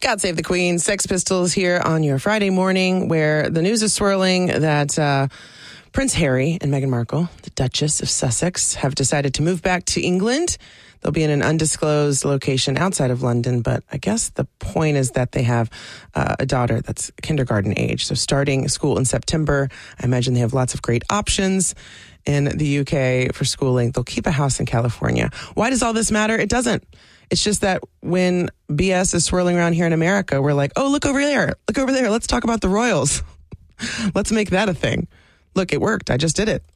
God Save the Queen, Sex Pistols here on your Friday morning, where the news is swirling that Prince Harry and Meghan Markle, the Duchess of Sussex, have decided to move back to England. They'll be in an undisclosed location outside of London, but I guess the point is that they have a daughter that's kindergarten age. So starting school in September, I imagine they have lots of great options in the UK for schooling. They'll keep a house in California. Why does all this matter? It doesn't. It's just that when BS is swirling around here in America, we're like, oh, look over there. Look over there. Let's talk about the royals. Let's make that a thing. Look, it worked. I just did it.